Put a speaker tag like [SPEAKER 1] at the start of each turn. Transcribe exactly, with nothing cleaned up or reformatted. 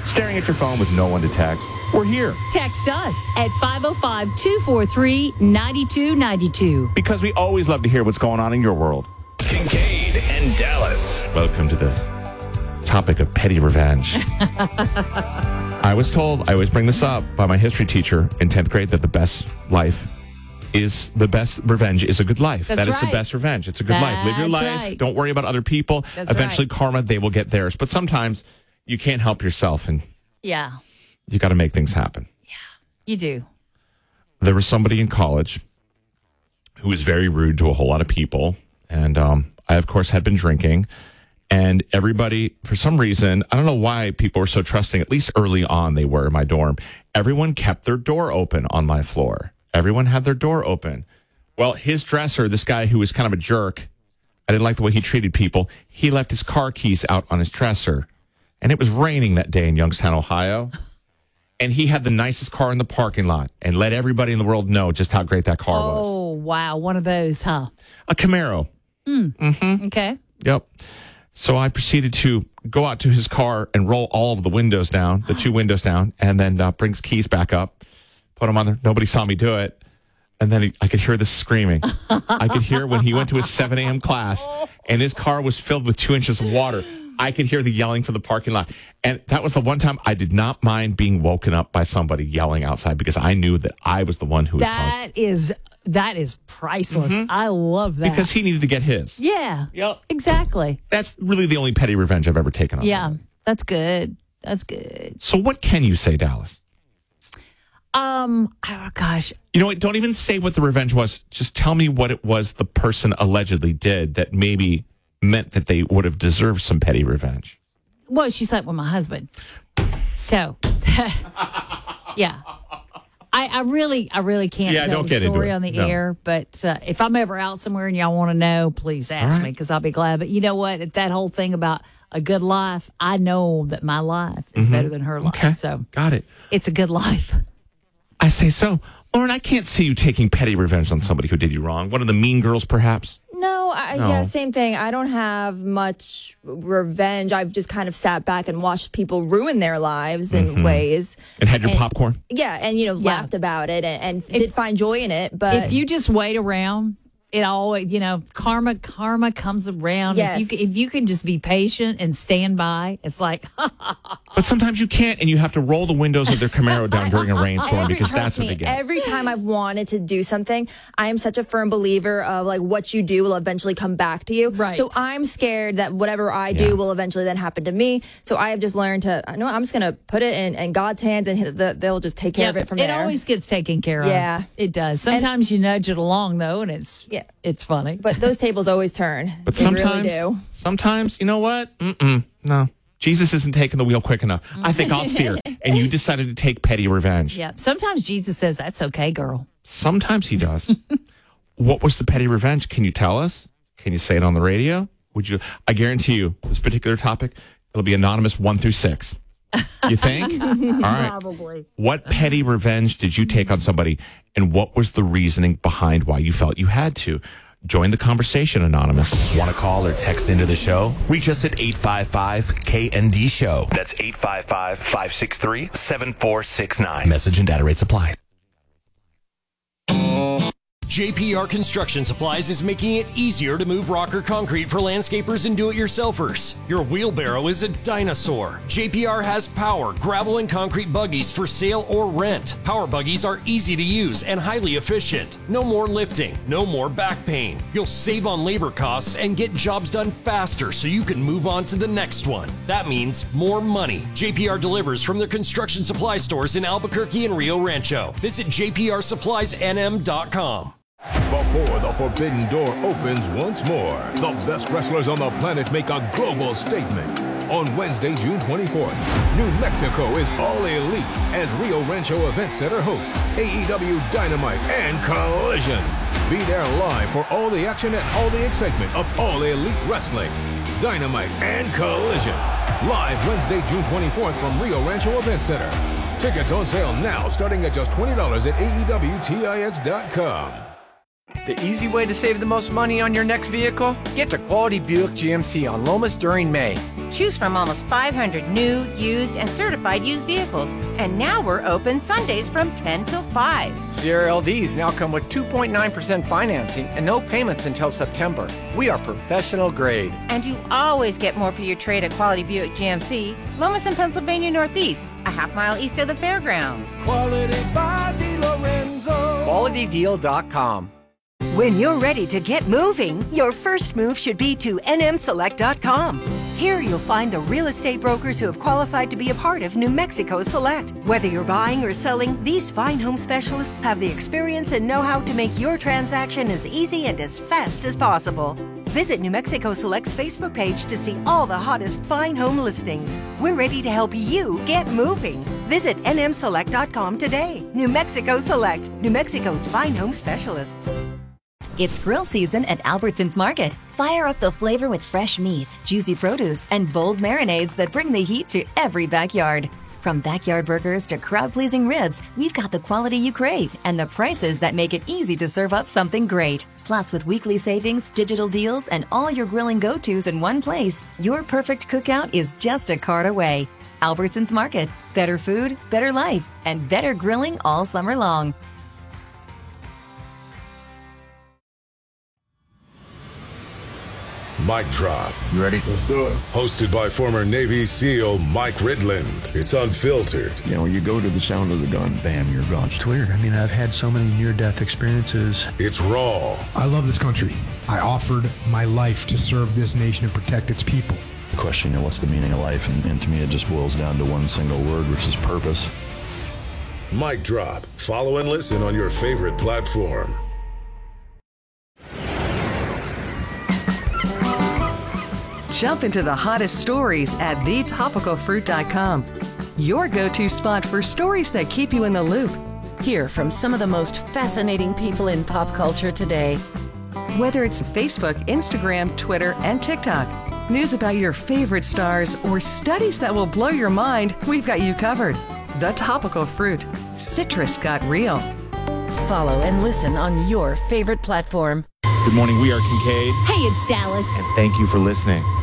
[SPEAKER 1] Staring at your phone with no one to text? We're here.
[SPEAKER 2] Text us at five oh five, two four three, nine two nine two.
[SPEAKER 1] Because we always love to hear what's going on in your world.
[SPEAKER 3] Kincaid and Dallas.
[SPEAKER 1] Welcome to the topic of petty revenge. I was told, I always bring this up by my history teacher in tenth grade, that the best life is the best revenge is a good life.
[SPEAKER 2] That's
[SPEAKER 1] That is
[SPEAKER 2] right.
[SPEAKER 1] the best revenge. It's a good life. Live your
[SPEAKER 2] That's
[SPEAKER 1] life.
[SPEAKER 2] right.
[SPEAKER 1] Don't worry about other people.
[SPEAKER 2] That's
[SPEAKER 1] Eventually,
[SPEAKER 2] right.
[SPEAKER 1] karma, they will get theirs. But sometimes you can't help yourself, and
[SPEAKER 2] Yeah,
[SPEAKER 1] you got to make things happen.
[SPEAKER 2] you do.
[SPEAKER 1] There was somebody in college who was very rude to a whole lot of people. And um, I, of course, had been drinking. And everybody, for some reason, I don't know why people were so trusting, at least early on they were in my dorm. Everyone kept their door open on my floor. Everyone had their door open. Well, his dresser, this guy who was kind of a jerk, I didn't like the way he treated people. He left his car keys out on his dresser. And it was raining that day in Youngstown, Ohio. And he had the nicest car in the parking lot and let everybody in the world know just how great that car was.
[SPEAKER 2] Oh, wow. One of those, huh?
[SPEAKER 1] A Camaro.
[SPEAKER 2] Mm.
[SPEAKER 1] Mm-hmm.
[SPEAKER 2] Okay.
[SPEAKER 1] Yep. So I proceeded to go out to his car and roll all of the windows down, the two windows down, and then uh, bring his keys back up, put them on there. Nobody saw me do it. And then he, I could hear this screaming. I could hear when he went to his seven a.m. class and his car was filled with two inches of water. I could hear the yelling from the parking lot. And that was the one time I did not mind being woken up by somebody yelling outside because I knew that I was the one who had caused
[SPEAKER 2] That is that is priceless.
[SPEAKER 1] Mhm.
[SPEAKER 2] I love that.
[SPEAKER 1] because he needed to get his.
[SPEAKER 2] Yeah.
[SPEAKER 1] Yep.
[SPEAKER 2] Exactly.
[SPEAKER 1] That's really the only petty revenge I've ever taken on
[SPEAKER 2] Yeah.
[SPEAKER 1] somebody.
[SPEAKER 2] That's good. That's good.
[SPEAKER 1] So what can you say, Dallas?
[SPEAKER 2] Um, oh gosh.
[SPEAKER 1] You know what? Don't even say what the revenge was. Just tell me what it was the person allegedly did that maybe meant that they would have deserved some petty revenge.
[SPEAKER 2] Well, she slept with my husband. So, yeah. I, I really, I really can't
[SPEAKER 1] Yeah,
[SPEAKER 2] tell
[SPEAKER 1] don't
[SPEAKER 2] the
[SPEAKER 1] get into
[SPEAKER 2] story
[SPEAKER 1] it.
[SPEAKER 2] on the
[SPEAKER 1] No.
[SPEAKER 2] air. But uh, if I'm ever out somewhere and y'all want to know, please ask
[SPEAKER 1] All right.
[SPEAKER 2] me because I'll be glad. But you know what? That whole thing about a good life, I know that my life is better than her life.
[SPEAKER 1] Mm-hmm. Okay.
[SPEAKER 2] So
[SPEAKER 1] Got it.
[SPEAKER 2] it's a good life.
[SPEAKER 1] I say so. Lauren, I can't see you taking petty revenge on somebody who did you wrong. One of the mean girls, perhaps?
[SPEAKER 4] No, I,
[SPEAKER 1] No.
[SPEAKER 4] yeah, same thing. I don't have much revenge. I've just kind of sat back and watched people ruin their lives in
[SPEAKER 1] Mhm.
[SPEAKER 4] ways.
[SPEAKER 1] And had your popcorn?
[SPEAKER 4] Yeah, and, you know,
[SPEAKER 2] Yeah.
[SPEAKER 4] laughed about it and, and did find joy in it. But
[SPEAKER 2] If you just wait around, it always, you know, karma, karma comes around.
[SPEAKER 4] Yes.
[SPEAKER 2] If you, if you can just be patient and stand by, it's like,
[SPEAKER 1] But sometimes you can't, and you have to roll the windows of their Camaro down during a rainstorm
[SPEAKER 4] Every-
[SPEAKER 1] because
[SPEAKER 4] trust
[SPEAKER 1] that's what
[SPEAKER 4] me,
[SPEAKER 1] they get.
[SPEAKER 4] Every time I've wanted to do something, I am such a firm believer of like what you do will eventually come back to you.
[SPEAKER 2] Right.
[SPEAKER 4] So I'm scared that whatever I
[SPEAKER 1] Yeah.
[SPEAKER 4] do will eventually then happen to me. So I have just learned to, I know I'm just going to put it in, in God's hands and hit the, they'll just take care
[SPEAKER 2] Yep,
[SPEAKER 4] of it from
[SPEAKER 2] it
[SPEAKER 4] there.
[SPEAKER 2] always gets taken care of.
[SPEAKER 4] Yeah.
[SPEAKER 2] It does. Sometimes you nudge it along though, and it's
[SPEAKER 4] Yeah.
[SPEAKER 2] it's funny.
[SPEAKER 4] But those tables always turn.
[SPEAKER 1] But
[SPEAKER 4] they
[SPEAKER 1] sometimes,
[SPEAKER 4] really do.
[SPEAKER 1] sometimes, you know what? Mm-mm, no. Jesus isn't taking the wheel quick enough. I think I'll steer. And you decided to take petty revenge.
[SPEAKER 2] Yeah. Sometimes Jesus says, "That's okay, girl."
[SPEAKER 1] Sometimes he does. What was the petty revenge? Can you tell us? Can you say it on the radio? Would you? I guarantee you, this particular topic, it'll be anonymous one through six. You think? All right.
[SPEAKER 2] Probably.
[SPEAKER 1] What petty revenge did you take on somebody, and what was the reasoning behind why you felt you had to? Join the conversation, Anonymous.
[SPEAKER 3] Want to call or text into the show? Reach us at eight five five K N D show. That's eight five five, five six three, seven four six nine. Message and data rates apply.
[SPEAKER 5] J P R Construction Supplies is making it easier to move rock or concrete for landscapers and do-it-yourselfers. Your wheelbarrow is a dinosaur. J P R has power, gravel, and concrete buggies for sale or rent. Power buggies are easy to use and highly efficient. No more lifting, no more back pain. You'll save on labor costs and get jobs done faster so you can move on to the next one. That means more money. J P R delivers from their construction supply stores in Albuquerque and Rio Rancho. Visit j p r supplies n m dot com.
[SPEAKER 6] Before the forbidden door opens once more, the best wrestlers on the planet make a global statement. On Wednesday, June twenty-fourth, New Mexico is all elite as Rio Rancho Event Center hosts A E W Dynamite and Collision. Be there live for all the action and all the excitement of all elite wrestling. Dynamite and Collision. Live Wednesday, June twenty-fourth from Rio Rancho Event Center. Tickets on sale now starting at just twenty dollars at A E W Tix dot com.
[SPEAKER 7] The easy way to save the most money on your next vehicle? Get to Quality Buick G M C on Lomas during May.
[SPEAKER 8] Choose from almost five hundred new, used, and certified used vehicles. And now we're open Sundays from ten till five.
[SPEAKER 7] Sierra L Ds now come with two point nine percent financing and no payments until September. We are professional grade.
[SPEAKER 8] And you always get more for your trade at Quality Buick G M C, Lomas and Pennsylvania Northeast, a half mile east of the fairgrounds.
[SPEAKER 7] Quality by DiLorenzo. quality deal dot com.
[SPEAKER 9] When you're ready to get moving, your first move should be to N M select dot com. Here you'll find the real estate brokers who have qualified to be a part of New Mexico Select. Whether you're buying or selling, these fine home specialists have the experience and know-how to make your transaction as easy and as fast as possible. Visit New Mexico Select's Facebook page to see all the hottest fine home listings. We're ready to help you get moving. Visit N M select dot com today. New Mexico Select, New Mexico's fine home specialists.
[SPEAKER 10] It's grill season at Albertsons Market. Fire up the flavor with fresh meats, juicy produce, and bold marinades that bring the heat to every backyard. From backyard burgers to crowd-pleasing ribs, we've got the quality you crave and the prices that make it easy to serve up something great. Plus, with weekly savings, digital deals, and all your grilling go-tos in one place, your perfect cookout is just a cart away. Albertsons Market. Better food, better life, and better grilling all summer long.
[SPEAKER 6] Mic Drop.
[SPEAKER 11] You ready? Let's do it.
[SPEAKER 6] Hosted by former Navy SEAL Mike Ridland. It's unfiltered.
[SPEAKER 11] You know, you go to the sound of the gun, bam, you're gone. It's weird. I mean, I've had so many near-death experiences.
[SPEAKER 6] It's raw.
[SPEAKER 12] I love this country. I offered my life to serve this nation and protect its people.
[SPEAKER 11] The question, you know, what's the meaning of life? And, and to me, it just boils down to one single word, which is purpose.
[SPEAKER 6] Mic Drop. Follow and listen on your favorite platform.
[SPEAKER 13] Jump into the hottest stories at the topical fruit dot com. Your go-to spot for stories that keep you in the loop. Hear from some of the most fascinating people in pop culture today. Whether it's Facebook, Instagram, Twitter, and TikTok, news about your favorite stars, or studies that will blow your mind, we've got you covered. The Topical Fruit. Citrus got real. Follow and listen on your favorite platform.
[SPEAKER 1] Good morning. We are Kincaid.
[SPEAKER 2] Hey, it's Dallas.
[SPEAKER 1] And thank you for listening.